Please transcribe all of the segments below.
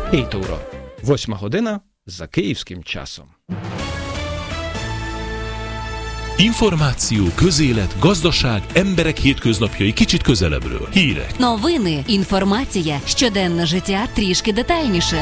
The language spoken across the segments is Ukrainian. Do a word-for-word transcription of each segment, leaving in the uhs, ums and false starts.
hét óra. Восьма година за київським часом. Információ, közélet, gazdaság, emberek hétköznapjai kicsit közelebbről. Hírek. Новини, інформація, щоденне життя трішки детальніше.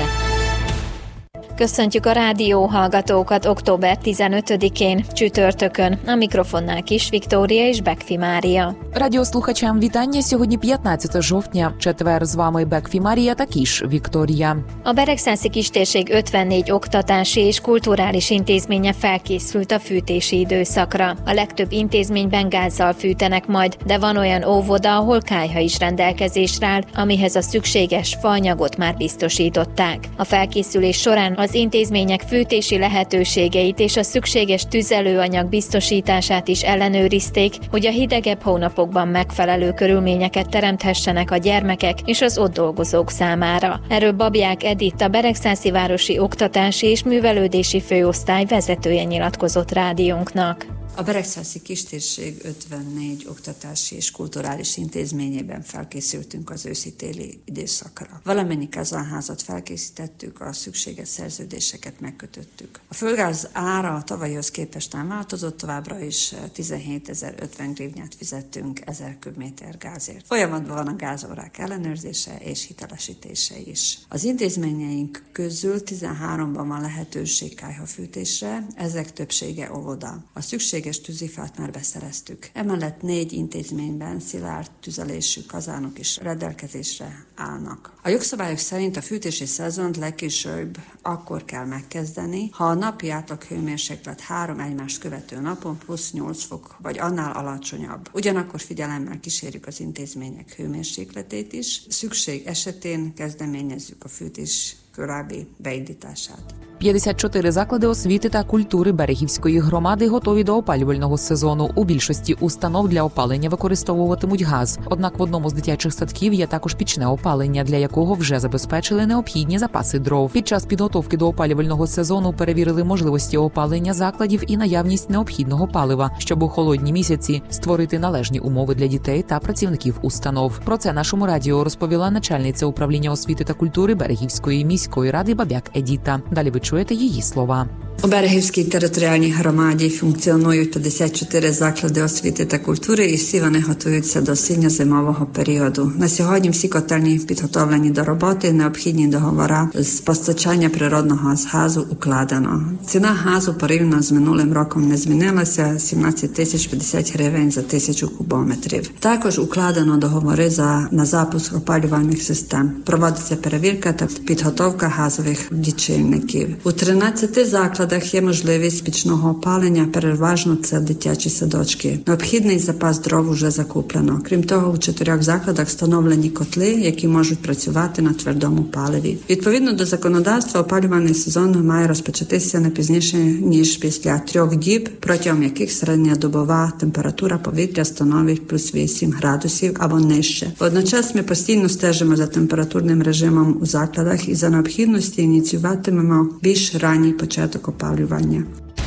Köszöntjük a rádió hallgatókat október tizenötödikén, csütörtökön. A mikrofonnál Kis Viktória és Бекфі Марія. Радіослухачам вітання. Сьогодні п'ятнадцяте жовтня, четвер. З вами Бекфі Марія та Кіш Viktória. A Beregszászi Kistérség ötvennégy oktatási és kulturális intézménye felkészült a fűtési időszakra. A legtöbb intézményben gázzal fűtenek majd, de van olyan óvoda, ahol kályha is rendelkezésre áll, amihez a szükséges faanyagot már biztosították. A felkészülés során az intézmények fűtési lehetőségeit és a szükséges tüzelőanyag biztosítását is ellenőrizték, hogy a hidegebb hónapokban megfelelő körülményeket teremthessenek a gyermekek és az ott dolgozók számára. Erről Babják Edith, a Beregszászi Városi Oktatási és Művelődési Főosztály vezetője nyilatkozott rádiónknak. A Beregszászi Kistérség ötvennégy oktatási és kulturális intézményében felkészültünk az őszi-téli időszakra. Valamennyi kazánházat felkészítettük, a szükséges szerződéseket megkötöttük. A földgáz ára a tavalyhoz képest nem változott, továbbra is tizenhétezer-ötven grivnyát fizettünk ezer köbméter gázért. Folyamatban van a gázórák ellenőrzése és hitelesítése is. Az intézményeink közül tizenháromban van lehetőség kályhafűtésre, ezek többsége óvoda. A szükség tűzifát már beszereztük. Emellett négy intézményben szilárd tüzelésű kazánok is rendelkezésre állnak. A jogszabályok szerint a fűtési szezont legkésőbb akkor kell megkezdeni, ha a napi átlag hőmérséklet három egymást követő napon plusz nyolc fok vagy annál alacsonyabb. Ugyanakkor figyelemmel kísérjük az intézmények hőmérsékletét is. Szükség esetén kezdeményezzük a fűtés korábbi beindítását. п'ятдесят чотири заклади освіти та культури Берегівської громади готові до опалювального сезону. У більшості установ для опалення використовуватимуть газ. Однак в одному з дитячих садків є також пічне опалення, для якого вже забезпечили необхідні запаси дров. Під час підготовки до опалювального сезону перевірили можливості опалення закладів і наявність необхідного палива, щоб у холодні місяці створити належні умови для дітей та працівників установ. Про це нашому радіо розповіла начальниця управління освіти та культури Берегівської міської ради Бабják Едіта. Далі ви чуєте її слова. У Берегівській територіальній громаді функціонують п'ятдесят чотири заклади освіти та культури, і всі вони готуються до осінньо-зимового періоду. На сьогодні всі котельні підготовлені до роботи, необхідні договори з постачання природного газу укладено. Ціна газу порівняно з минулим роком не змінилася – сімнадцять тисяч п'ятдесят гривень за тисячу кубометрів. Також укладено договори за, на запуск опалювальних систем. Проводиться перевірка та підготовка газових лічильників. У тринадцяти закладах є можливість пічного опалення, переважно це дитячі садочки. Необхідний запас дров уже закуплено. Крім того, у чотирьох закладах встановлені котли, які можуть працювати на твердому паливі. Відповідно до законодавства, опалювальний сезон має розпочатися не пізніше, ніж після трьох діб, протягом яких середньодобова температура повітря становить плюс вісім градусів або нижче. Водночас ми постійно стежимо за температурним режимом у закладах і за необхідності ініціюватимемо більш ранній початок опалювання.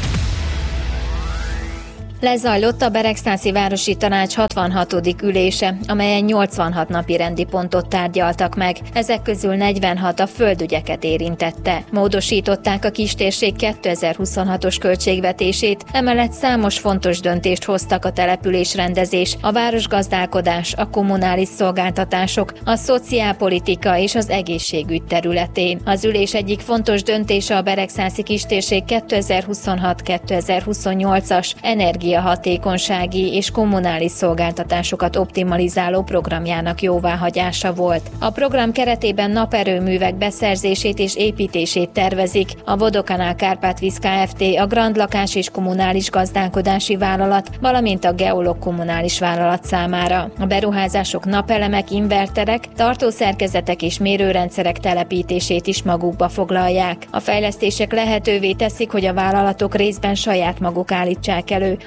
Lezajlott a Beregszászi Városi Tanács hatvanhatodik ülése, amelyen nyolcvanhat napi rendi pontot tárgyaltak meg, ezek közül negyvenhat a földügyeket érintette. Módosították a kistérség kétezer-huszonhatos költségvetését, emellett számos fontos döntést hoztak a településrendezés, a városgazdálkodás, a kommunális szolgáltatások, a szociálpolitika és az egészségügy területén. Az ülés egyik fontos döntése a Beregszászi Kistérség kétezer-huszonhat kétezer-huszonnyolcas energia hatékonysági és kommunális szolgáltatásokat optimalizáló programjának jóváhagyása volt. A program keretében naperőművek beszerzését és építését tervezik a Vodokanál Kárpátvíz Kft., a Grand Lakás és Kommunális Gazdálkodási Vállalat, valamint a Geolog Kommunális Vállalat számára. A beruházások napelemek, inverterek, tartószerkezetek és mérőrendszerek telepítését is magukba foglalják. A fejlesztések lehetővé teszik, hogy a vállalatok részben saját maguk állítsák elő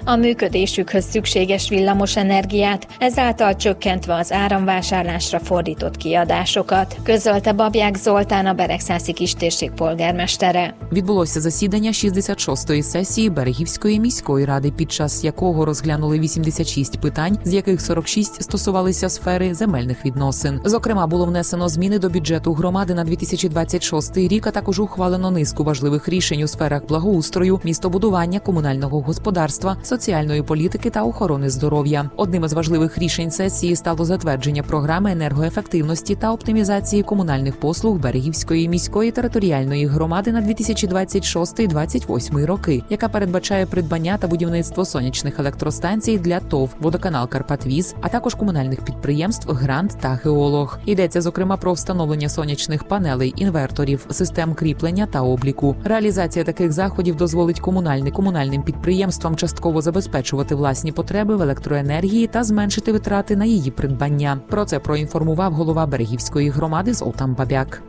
a működésükhöz szükséges villamos energiát, ezáltal csökkentve az áramvásárlásra fordított kiadásokat, közölte Babják Zoltán, a Beregszászi kistérség polgármestere. Відбулося засідання шістдесят шостої сесії Берегівської міської ради, під час якого розглянули вісімдесят шість питань, з яких сорок шість стосувалися сфери земельних відносин. Зокрема, було внесено зміни до бюджету громади на дві тисячі двадцять шостий рік, а також ухвалено низку важливих рішень у сферах благоустрою, містобудування, комунального господарства, соціальної політики та охорони здоров'я. Одним із важливих рішень сесії стало затвердження програми енергоефективності та оптимізації комунальних послуг Берегівської міської територіальної громади на дві тисячі двадцять шостий - двадцять восьмий роки, яка передбачає придбання та будівництво сонячних електростанцій для ТОВ «Водоканал Карпатвіз», а також комунальних підприємств «Грант» та «Геолог». Йдеться, зокрема, про встановлення сонячних панелей, інверторів, систем кріплення та обліку. Реалізація таких заходів дозволить комунальним комунальним підприємствам частково забезпечувати власні потреби в електроенергії та зменшити витрати на її придбання. Про це проінформував голова Берегівської громади Зoltán Babják.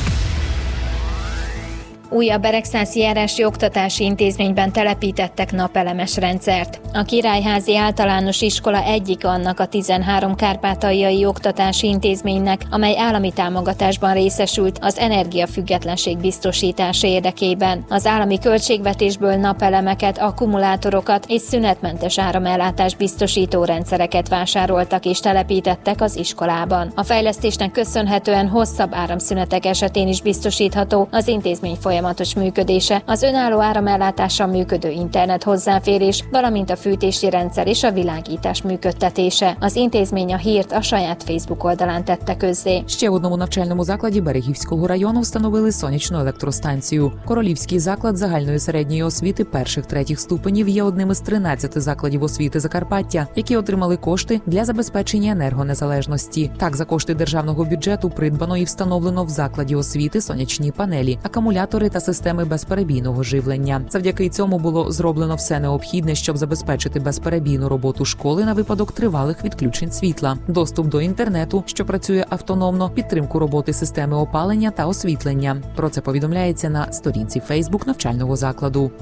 Újabb beregszászi járási oktatási intézményben telepítettek napelemes rendszert. A Királyházi Általános Iskola egyik annak a tizenhárom kárpátaljai oktatási intézménynek, amely állami támogatásban részesült az energiafüggetlenség biztosítása érdekében. Az állami költségvetésből napelemeket, akkumulátorokat és szünetmentes áramellátást biztosító rendszereket vásároltak és telepítettek az iskolában. A fejlesztésnek köszönhetően hosszabb áramszünetek esetén is biztosítható az intézmény folyamatos működése, az önálló áramellátással működő internet hozzáférés, valamint a fűtési rendszer és a világítás működtetése. Az intézmény a hírt a saját Facebook oldalán tette közzé. Ще в одному навчальному закладі Берегівського району встановили сонячну електростанцію. Королівський заклад загальної середньої освіти перших-третіх ступенів є одним із тринадцяти закладів освіти Закарпаття, які отримали кошти для забезпечення енергонезалежності. Так, за кошти державного бюджету придбано і встановлено в закладі освіти сонячні панелі, акумулятори та системи безперебійного живлення. Завдяки цьому було зроблено все необхідне, щоб забезпечити безперебійну роботу школи на випадок тривалих відключень світла, доступ до інтернету, що працює автономно, підтримку роботи системи опалення та освітлення. Про це повідомляється на сторінці Фейсбук навчального закладу.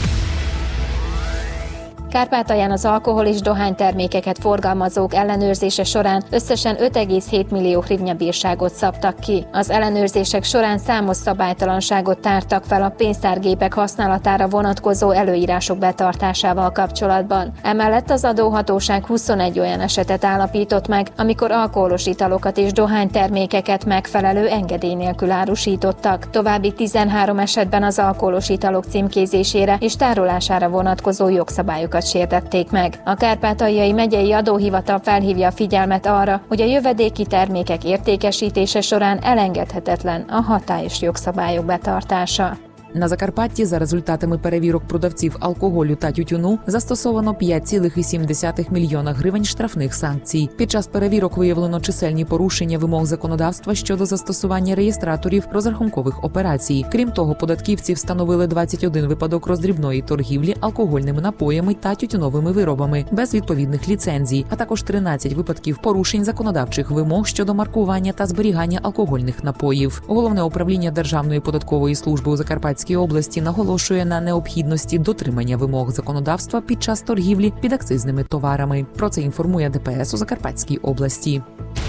Kárpátalján az alkohol és dohánytermékeket forgalmazók ellenőrzése során összesen öt egész hét millió hrivnya bírságot szabtak ki. Az ellenőrzések során számos szabálytalanságot tártak fel a pénztárgépek használatára vonatkozó előírások betartásával kapcsolatban. Emellett az adóhatóság huszonegy olyan esetet állapított meg, amikor alkoholos italokat és dohánytermékeket megfelelő engedély nélkül árusítottak. További tizenhárom esetben az alkoholos italok címkézésére és tárolására vonatkozó jogszabályokat sértették meg. A Kárpátaljai megyei adóhivatal felhívja a figyelmet arra, hogy a jövedéki termékek értékesítése során elengedhetetlen a hatályos jogszabályok betartása. На Закарпатті за результатами перевірок продавців алкоголю та тютюну застосовано п'ять цілих сім десятих мільйона гривень штрафних санкцій. Під час перевірок виявлено чисельні порушення вимог законодавства щодо застосування реєстраторів розрахункових операцій. Крім того, податківці встановили двадцять один випадок роздрібної торгівлі алкогольними напоями та тютюновими виробами без відповідних ліцензій, а також тринадцять випадків порушень законодавчих вимог щодо маркування та зберігання алкогольних напоїв. Головне управління Державної податкової служби у Закарпатській області наголошує на необхідності дотримання вимог законодавства під час торгівлі підакцизними товарами. Про це інформує ДПС у Закарпатській області.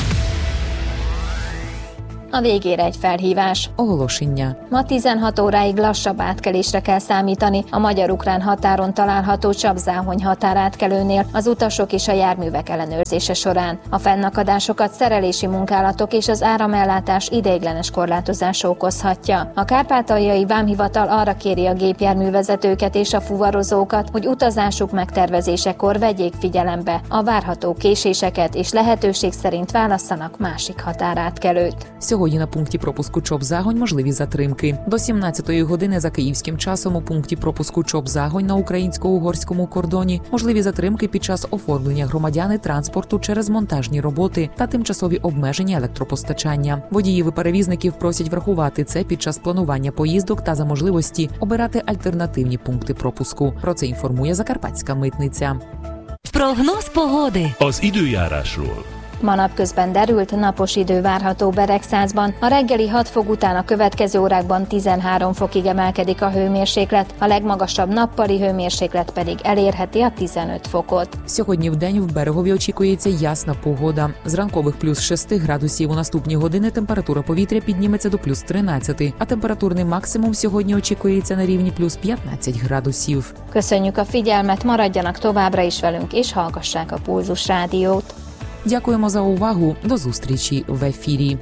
A végére egy felhívás. Оголошення. Ma tizenhat óráig lassabb átkelésre kell számítani a magyar-ukrán határon található Csapzáhony határátkelőnél az utasok és a járművek ellenőrzése során. A fennakadásokat szerelési munkálatok és az áramellátás ideiglenes korlátozása okozhatja. A Kárpátaljai Vámhivatal arra kéri a gépjárművezetőket és a fuvarozókat, hogy utazásuk megtervezésekor vegyék figyelembe a várható késéseket és lehetőség szerint válasszanak másik határátkelőt. Сьогодні на пункті пропуску Чоп-Загонь можливі затримки. До сімнадцятої години за київським часом у пункті пропуску Чоп-Загонь на українсько-угорському кордоні можливі затримки під час оформлення громадяни транспорту через монтажні роботи та тимчасові обмеження електропостачання. Водіїв і перевізників просять врахувати це під час планування поїздок та за можливості обирати альтернативні пункти пропуску. Про це інформує Закарпатська митниця. Прогноз погоди. Az időjárásról. Ma napközben derült, napos idő várható Beregszázban. A reggeli hat fok után a következő órákban tizenhárom fokig emelkedik a hőmérséklet, a legmagasabb nappali hőmérséklet pedig elérheti a tizenöt fokot. Сьогодні вдень в Берегові очікується ясна погода. З ранкових плюс шість градусів у наступні години температура повітря підніметься до плюс тринадцять, а температурний максимум сьогодні очікується на рівні плюс п'ятнадцять градусів. Köszönjük a figyelmet, maradjanak továbbra is velünk és hallgassák a Pulzus Rádiót. Дякуємо за увагу. До зустрічі в ефірі.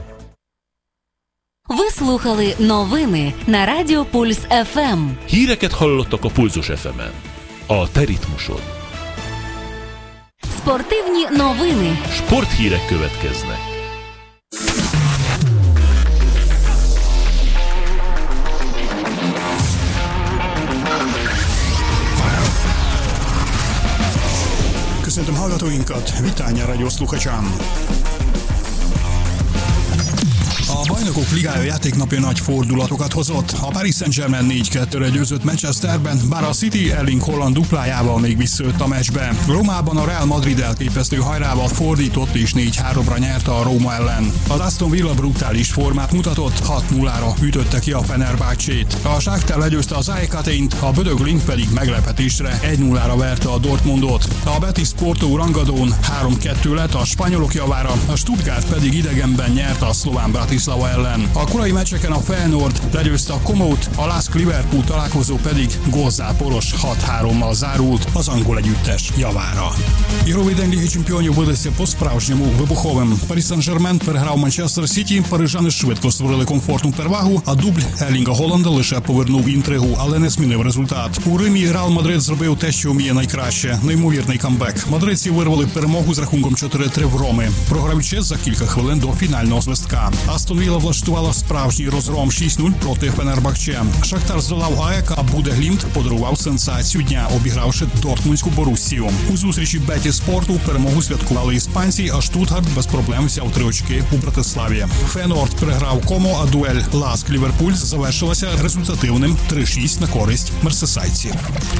Ви слухали новини на Радіо Пульс еф ем. Híreket hallottak a Pulzus еф емен. A te ritmusod. Спортивні новини. Sporthírek következnek. Köszöntöm hallgatóinkat, Vitányi radioszluchacsám! A Bajnokok Ligája játéknapja nagy fordulatokat hozott. A Paris Saint-Germain négy kettőre győzött Manchesterben, bár a City Erling Haaland duplájával még visszajött a meccsbe. Rómában a Real Madrid elképesztő hajrával fordított és négy háromra nyerte a Róma ellen. Az Aston Villa brutális formát mutatott, hat nullára ütötte ki a Fenerbahcsét. A Shakhtar legyőzte az á é Atént, a Bödöglink pedig meglepetésre egy nullára verte a Dortmundot. A Betis Porto rangadón három kettő lett a spanyolok javára, a Stuttgart pedig idegenben nyerte a szlován Bratislava ellen. A korai meccseken a Feyenoord legyőzte a Komót, a Lask Liverpool találkozó pedig gólzáporos hat hárommal zárult az angol együttes javára. Ігровий день Ліги Чемпіонів видався по-справжньому вибуховим. Парі Сен-Жермен переграв Манчестер Сіті, парижани швидко створили комфортну перевагу, а дубль Ерлінга Голланда лише повернув інтригу, але не змінив результат. У Римі Реал Мадрид зробив те, що вміє найкраще – неймовірний камбек. Мадридці вирвали перемогу з рахунком чотири три в Роми, програючи за кілька хвилин до фінального свистка. Астон Вілла влаштувала справжній розгром шість нуль проти Фенербахче. Шахтар здолав АЕК, а Будеглімт подарував сенсацію дня, обігравши Дортмундську Боруссію. У зустрічі Беті Спорту перемогу святкували іспанці, а Штутгарт без проблем взяв три очки у Братиславі. Фейнорд переграв Комо, а дуель Ласк Ліверпуль завершилася результативним три шість на користь мерсесайдців.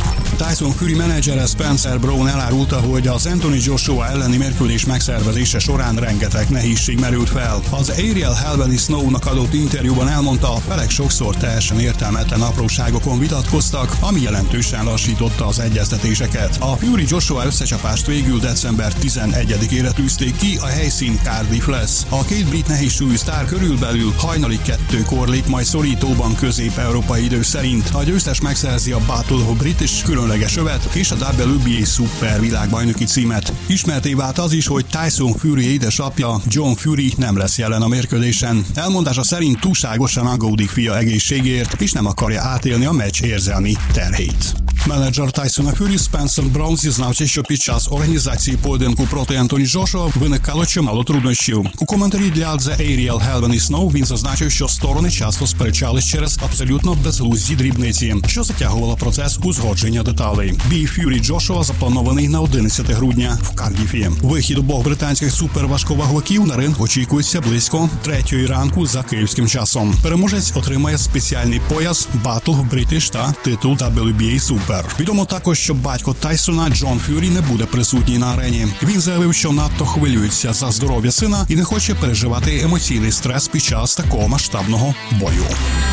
Tyson Fury menedzsere Spencer Brown elárulta, hogy az Anthony Joshua elleni mérkőzés megszervezése során rengeteg nehézség merült fel. Az Ariel Helveni Snow-nak adott interjúban elmondta, a felek sokszor teljesen értelmetlen apróságokon vitatkoztak, ami jelentősen lassította az egyeztetéseket. A Fury-Joshua összecsapást végül december tizenegyedikére tűzték ki, a helyszín Cardiff lesz. A két brit nehézsúlyú sztár körülbelül hajnali kettőkor lép majd szorítóban közép-európai idő szerint. A győztes megszerzi a Battle of British különleges övet és a dupla vé bé á Super világbajnoki címet. Ismerté vált az is, hogy Tyson Fury édesapja John Fury nem lesz jelen a mérkőzésen. Elmondása szerint túlságosan aggódik fia egészségért, és nem akarja átélni a meccs érzelmi terhét. Менеджер Тайсона Фюрі Спенсер Браун зізнався, що під час організації поєдинку проти Ентоні Джошуа виникало чимало труднощів. У коментарі для The Ariel Helveni Snow він зазначив, що сторони часто сперечались через абсолютно безглузді дрібниці, що затягувало процес узгодження деталей. Бій Фюрі Джошуа запланований на одинадцяте грудня в Кардіфі. Вихід обох британських суперважковаговиків на ринг очікується близько третьої ранку за київським часом. Переможець отримає спеціальний пояс Battle of British та титул дабл ю бі ей Super. Відомо також, що батько Тайсона Джон Фюрі не буде присутній на арені. Він заявив, що надто хвилюється за здоров'я сина і не хоче переживати емоційний стрес під час такого масштабного bою.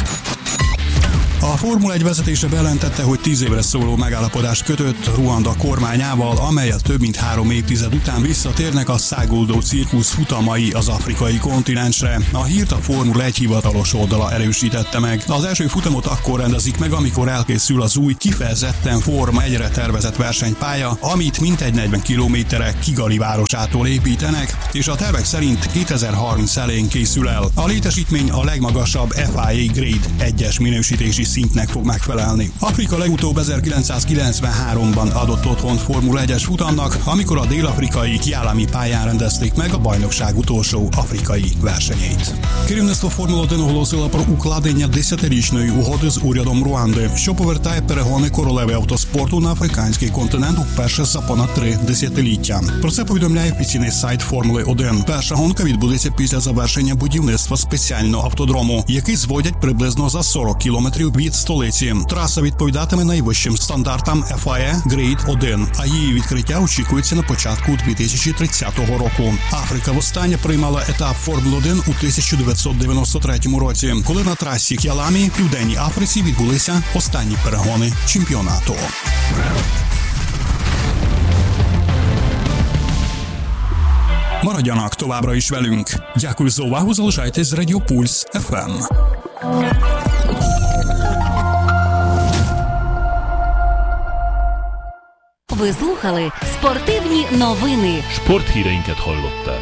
A Formula egy vezetése bejelentette, hogy tíz évre szóló megállapodást kötött Ruanda kormányával, amelyet több mint három évtized után visszatérnek a száguldó cirkusz futamai az afrikai kontinensre. A hírt a Formula egy hivatalos oldala erősítette meg. Az első futamot akkor rendezik meg, amikor elkészül az új, kifejezetten Forma egyre tervezett versenypálya, amit mintegy negyven kilométerre Kigali városától építenek, és a tervek szerint kétezer-harminc elején készül el. A létesítmény a legmagasabb ef i á Grade egyes minősítési szintnek fog megfelelni. Afrika legutóbb ezerkilencszázkilencvenháromban adott otthont Formula egyes futamnak, amikor a dél-afrikai Kialami pályán rendezték meg a bajnokság utolsó afrikai versenyét. Керівництво Формули один оголосило про укладення десятирічної угоди з урядом Руанди, що повертає перегони королеви автоспорту на африканський континент вперше за понад три десятиліття. Про це повідомляє офіційний сайт Формули один. Перша гонка відбудеться після завершення будівництва спеціального автодрому, який зводять приблизно за сорок кілометрів від столиці. Траса відповідатиме найвищим стандартам еф ай ай Grade один, а її відкриття очікується на початку дві тисячі тридцятого року. Африка востаннє приймала етап Формули один у тисяча дев'ятсот дев'яносто третьому році, коли на трасі К'яламі в Південній Африці відбулися останні перегони чемпіонату. Maradjanak továbbra is velünk. Дякую за увагу, залишайтесь з Радіо Пульс еф ем. Ви слухали спортивні новини. Sporthíreinket hallották.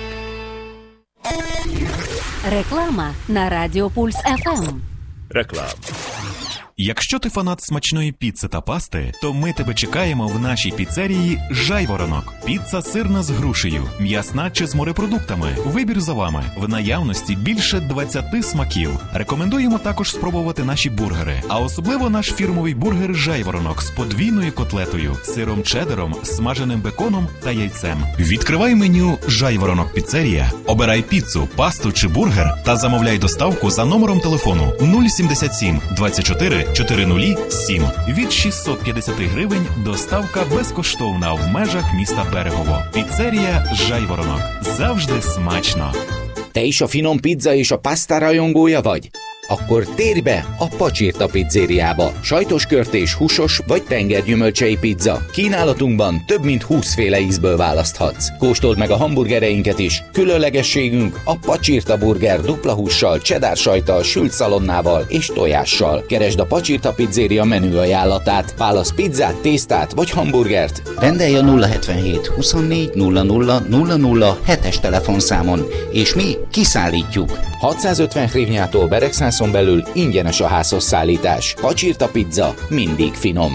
Реклама на Радіо Пульс еф ем. Реклám. Якщо ти фанат смачної піци та пасти, то ми тебе чекаємо в нашій піцерії «Жайворонок». Піца сирна з грушею, м'ясна чи з морепродуктами. Вибір за вами. В наявності більше двадцяти смаків. Рекомендуємо також спробувати наші бургери. А особливо наш фірмовий бургер «Жайворонок» з подвійною котлетою, сиром чеддером, смаженим беконом та яйцем. Відкривай меню «Жайворонок Піцерія», обирай піцу, пасту чи бургер та замовляй доставку за номером телефону нуль сімдесят сім двадцять чотири чотиридесят сім. Від шістсот п'ятдесят гривень доставка безкоштовна в межах міста Берегово. Піцерія «Жайворонок». Завжди смачно. Te is a finom pizza és a pasta rajongója vagy? Akkor térj be a Pacsirta pizzériába. Sajtos körtés, húsos vagy tengergyümölcsei pizza. Kínálatunkban több mint húsz féle ízből választhatsz. Kóstold meg a hamburgereinket is. Különlegességünk a Pacsirta burger dupla hússal, cheddar sajttal, sült szalonnával és tojással. Keresd a Pacsirta pizzéria menü ajánlatát. Válasz pizzát, tésztát vagy hamburgert. Rendelj a nulla hetvenhét huszonnégy nulla nulla nulla nulla hetes telefonszámon, és mi kiszállítjuk. hatszázötven hrivnyától Beregszászon belül ingyenes a házhoz szállítás. Pacsirta pizza, mindig finom.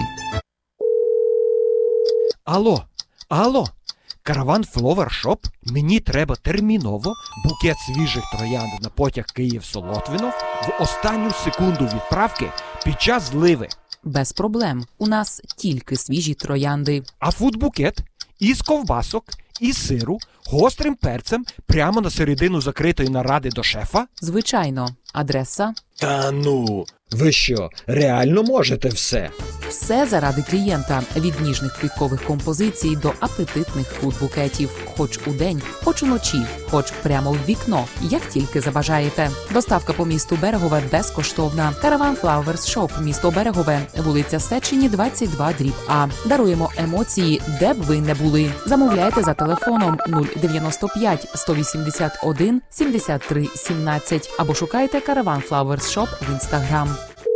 Алло, алло, Караван Flower Shop? Мені треба терміново букет свіжих троянд на потяг Київ-Солотвинов в останню секунду відправки під час зливи. Без проблем. У нас тільки свіжі троянди. А фудбукет із ковбасок, із сиру, гострим перцем прямо на середину закритої наради до шефа? Звичайно. Адреса? Та ну, ви що, реально можете все? Все заради клієнта. Від ніжних квіткових композицій до апетитних фудбукетів. Хоч у день, хоч уночі, хоч прямо в вікно, як тільки забажаєте. Доставка по місту Берегове безкоштовна. Караван Flowers Shop, місто Берегове, вулиця Сечені, двадцять два дріб А. Даруємо емоції, де б ви не були. Замовляйте за телефоном нуль дев'яносто п'ять сто вісімдесят один сімдесят три сімнадцять або шукайте Караван Flowers Shop в Instagram.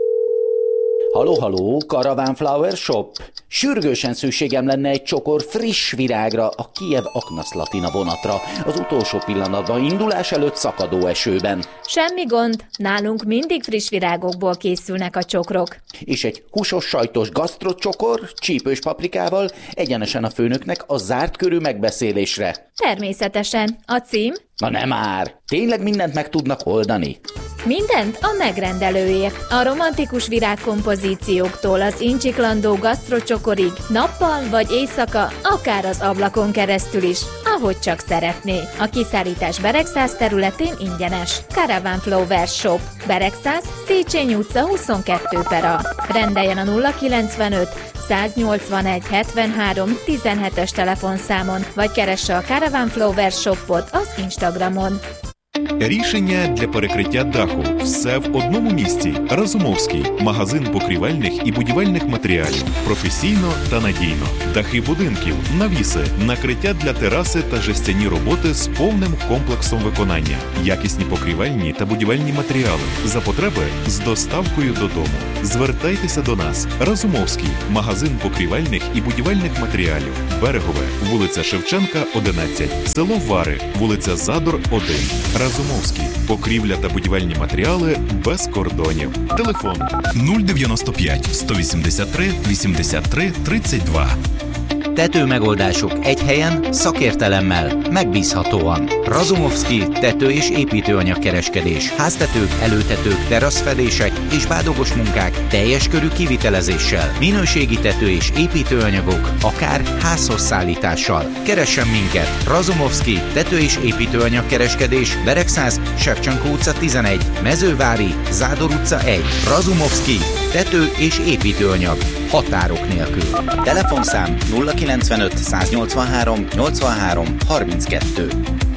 Halló, halló, Karaván Flower Shop? Sürgősen szükségem lenne egy csokor friss virágra a Kijev Aknaszlatina vonatra, az utolsó pillanatban indulás előtt szakadó esőben. Semmi gond, nálunk mindig friss virágokból készülnek a csokrok. És egy húsos sajtos gasztrocsokor, csípős paprikával, egyenesen a főnöknek a zárt körű megbeszélésre. Természetesen. A cím? Na nem már, tényleg mindent meg tudnak oldani? Mindent a megrendelőért. A romantikus virágkompozícióktól az incsiklandó gasztrocsokorig, nappal vagy éjszaka, akár az ablakon keresztül is, ahogy csak szeretné. A kiszállítás Beregszász területén ingyenes. Caravan Flower Shop. Beregszász, Széchenyi utca huszonkettő per A. Rendeljen a nulla kilencvenöt száznyolcvanegy hetvenhárom tizenhetes telefonszámon, vagy keresse a Caravan Flower Shopot az Instagramon. Рішення для перекриття даху. Все в одному місці. Разумовський. Магазин покрівельних і будівельних матеріалів. Професійно та надійно. Дахи будинків, навіси, накриття для тераси та жестяні роботи з повним комплексом виконання. Якісні покрівельні та будівельні матеріали. За потреби з доставкою додому. Звертайтеся до нас. Разумовський. Магазин покрівельних і будівельних матеріалів. Берегове. Вулиця Шевченка, одинадцять. Село Вари. Вулиця Задор, один. Разумовський. Покрівля та будівельні матеріали без кордонів. Телефон нуль дев'яносто п'ять сто вісімдесят три вісімдесят три тридцять два. Tetőmegoldások egy helyen, szakértelemmel, megbízhatóan. Razumovszky tető- és építőanyagkereskedés. Háztetők, előtetők, teraszfedések és bádogos munkák teljes körű kivitelezéssel. Minőségi tető- és építőanyagok, akár házhoz szállítással. Keressen minket! Razumovszky tető- és építőanyagkereskedés, Beregszáz, Sevcsenko utca tizenegy, Mezővári, Zádor utca egy. Razumovszky tető- és építőanyag. Határok nélkül. Telefonszám nulla kilencvenöt száznyolcvanhárom nyolcvanhárom harminckettő.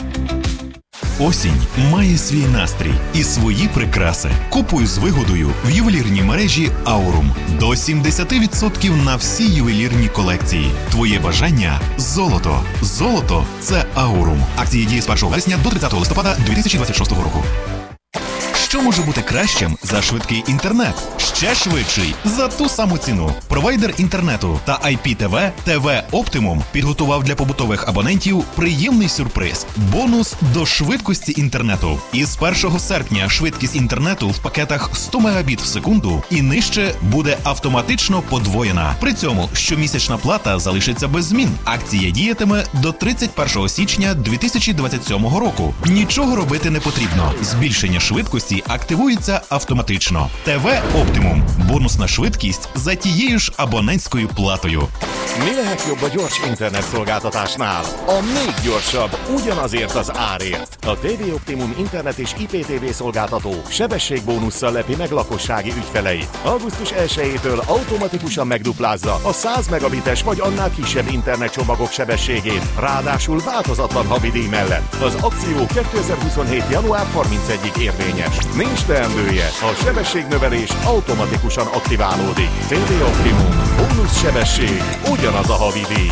Осінь має свій настрій і свої прикраси. Купуй з вигодою в ювелірній мережі Аурум. До сімдесят відсотків на всі ювелірні колекції. Твоє бажання – золото. Золото – це Аурум. Акції діє з першого вересня до тридцятого листопада дві тисячі двадцять шостого року. Що може бути кращим за швидкий інтернет? Ще швидший за ту саму ціну. Провайдер інтернету та ай пі ті ві ті ві Optimum підготував для побутових абонентів приємний сюрприз – бонус до швидкості інтернету. Із першого серпня швидкість інтернету в пакетах сто мегабіт в секунду і нижче буде автоматично подвоєна. При цьому щомісячна плата залишиться без змін. Акція діятиме до тридцять першого січня дві тисячі двадцять сьомого року. Нічого робити не потрібно. Збільшення швидкості активується автоматично. ті ві Optimum. Бонусна швидкість за тією ж абонентською платою. Mi lehet jobb a gyors internetszolgáltatásnál? A még gyorsabb, ugyanazért az árért. A té vé Optimum internet és i pé té vé szolgáltató sebességbónusszal lepi meg lakossági ügyfeleit. augusztus elsejétől automatikusan megduplázza a száz megabites vagy annál kisebb internetcsomagok sebességét, ráadásul változatlan havidíj mellett. Az akció kétezer-huszonhét. január harmincegyedikéig érvényes. Nincs teendője, a sebességnövelés automatikusan aktiválódik. té vé Optimum. Bónusz sebesség, ugyanaz a havidíj.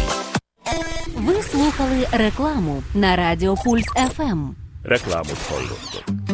Ви слухали рекламу на Радіо Пульс еф ем. Reklámot hallottak.